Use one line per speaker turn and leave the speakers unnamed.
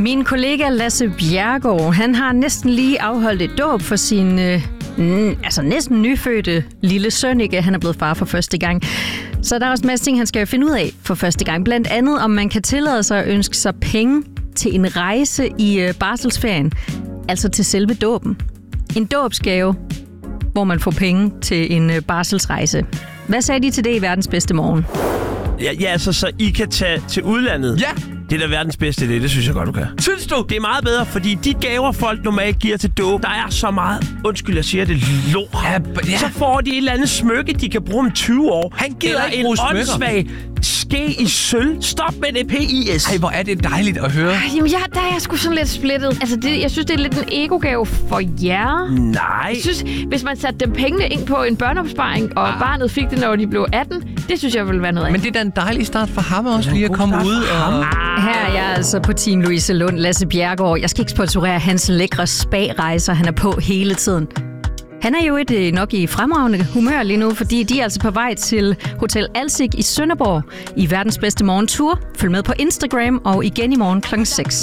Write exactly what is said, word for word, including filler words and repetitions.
Min kollega Lasse Bjerregaard, han har næsten lige afholdt et dåb for sin øh, n- altså næsten nyfødte lille søn, ikke? Han er blevet far for første gang. Så der er også en masse ting, han skal finde ud af for første gang. Blandt andet, om man kan tillade sig at ønske sig penge til en rejse i øh, barselsferien. Altså til selve dåben. En dåbsgave, hvor man får penge til en øh, barselsrejse. Hvad sagde de til det i Verdens Bedste Morgen?
Ja, ja altså, så I kan tage til udlandet.
Ja!
Det er da verdens bedste idé, det synes jeg godt, du kan.
Synes du?
Det er meget bedre, fordi de gaver, folk normalt giver til dåb, der er så meget, undskyld, jeg siger det, lort.
Ja, b- ja.
Så får de et eller andet smykke, de kan bruge om tyve år.
Han gider
eller
ikke bruge smykker.
en åndssvag ske i sølv. Stop med det, P I S.
Ej, hvor er det dejligt at høre.
Ej, jamen, jeg, der er jeg sgu sådan lidt splittet. Altså, det, jeg synes, det er lidt en egogave for jer.
Nej.
Jeg synes, hvis man satte dem pengene ind på en børneopsparing, og ah. barnet fik det, når de blev atten, det synes jeg ville være noget af.
Men det er da en dejlig start for ham også, lige at komme ud og...
Her er jeg altså på Team Louise Lund, Lasse Bjerregaard. Jeg skal ikke sponsorere hans lækre spa-rejser, han er på hele tiden. Han er jo et nok i fremragende humør lige nu, fordi de er altså på vej til Hotel Alsik i Sønderborg i Verdens Bedste Morgentur. Følg med på Instagram og igen i morgen klokken seks.